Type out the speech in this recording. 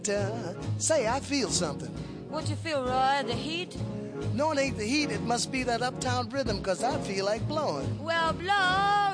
Say, I feel something. What you feel, Roy? The heat? No, it ain't the heat. It must be that uptown rhythm, 'cause I feel like blowing. Well, blow.